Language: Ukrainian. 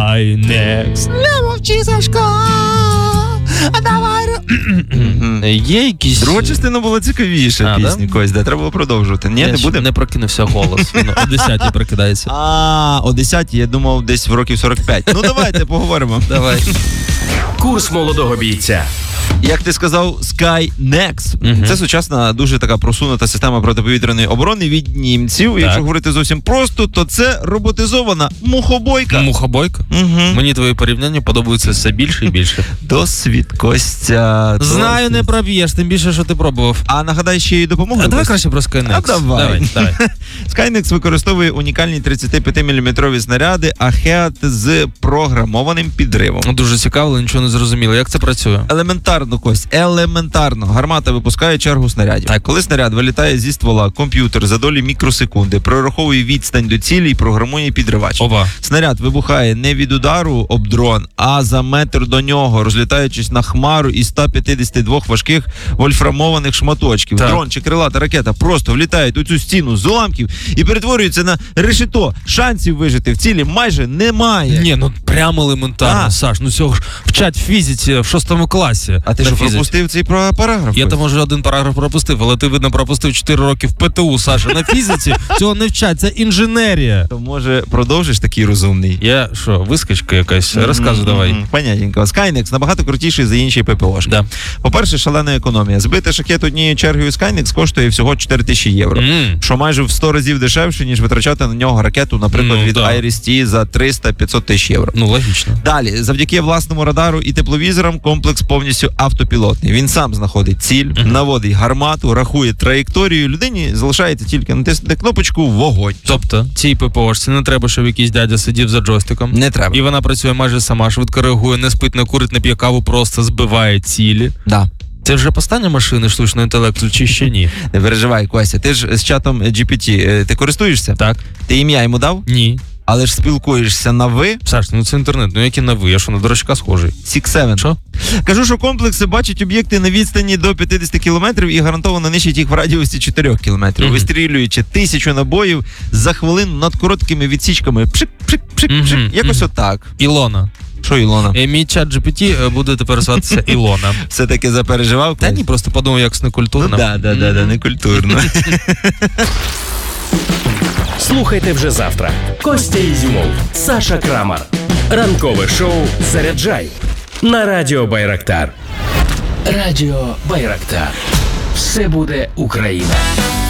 Next. Не мовчи, Сашко. Давай. Є якісь... Друга частина була цікавіша пісні, да? Кось, де треба було продовжувати. Ні, не буде? Не прокинувся голос, він о 10-й прокидається. О 10-й, я думав, десь в років 45. Ну, давайте поговоримо. Давай. Курс молодого бійця. Як ти сказав, Skynex. Це сучасна, дуже така просунута система протиповітряної оборони від німців. Якщо говорити зовсім просто, то це роботизована мухобойка. Мухобойка? Мені твої порівняння подобаються все більше і більше. Досвід, Костя. Знаю, не проб'єш, тим більше, що ти пробував. А нагадай, ще й допомогу. Давай краще про Skynex. Давай. Давай. Skynex використовує унікальні 35-мм снаряди АХЕАТ з програмованим підривом. Дуже цікаво, але нічого не зрозуміло. Як це працює? Елементарно, Кость, елементарно. Гармата випускає чергу снарядів. Так. Коли снаряд вилітає зі ствола, комп'ютер за долі мікросекунди прораховує відстань до цілі і програмує підривач. Оба. Снаряд вибухає не від удару об дрон, а за метр до нього, розлітаючись на хмару із 152 важких вольфрамованих шматочків. Так. Дрон чи крилата ракета просто влітають у цю стіну з уламків і перетворюються на решето. Шансів вижити в цілі майже немає. Ні, ну прямо елементарно, Саш. Ну цього ж вчать в фізиці в 6 класі. А ти що, пропустив цей параграф? Я там, може, один параграф пропустив, але ти, видно, пропустив 4 роки в ПТУ, Саша. На фізиці цього не вчать, це інженерія. То, може, продовжиш такий розумний? Я що, вискочка якась? Розказуй давай. Понятненько. Skynex набагато крутіший за інші ППОшки. Да. По-перше, шалена економія. Збити шахет однією чергою Skynex коштує всього 4000 євро. Що майже в 100 разів дешевше, ніж витрачати на нього ракету, наприклад, від Iris-T за 300-500 тисяч євро. Ну, логічно. Далі, завдяки власному радару і тепловізорам, комплекс повністю автопілотний. Він сам знаходить ціль, наводить гармату, рахує траєкторію. Людині залишається тільки натиснути кнопочку «Вогонь». Тобто, цій ППОшці не треба, щоб якийсь дядя сидів за джойстиком. Не треба. І вона працює майже сама, швидко реагує, не спить, не курить, не п'є каву, просто збиває цілі. Да. Це вже постання машини штучного інтелекту чи ще ні? Не переживай, Костя, ти ж з чатом GPT, ти користуєшся? Так. Ти ім'я йому дав? Ні. Але ж спілкуєшся на «ви». Саш, ну це інтернет, ну які на «ви», я що, на дурачка схожий? 6-7. Що? Кажу, що комплекси бачать об'єкти на відстані до 50 кілометрів і гарантовано нищать їх в радіусі 4 кілометрів, вистрілюючи 1000 набоїв за хвилину над короткими відсічками. Пшик-пшик-пшик-пшик. Якось отак. Ілона. Що Ілона? Мій чат GPT буде тепер зватися Ілона. Все-таки запереживав? Та ні, просто подумав, як некультурно. Да, некультурно. Слухайте вже завтра. Костя Ізюмов, Саша Крамар. Ранкове шоу «Заряджай» на Радіо Байрактар. Радіо Байрактар. Все буде Україна.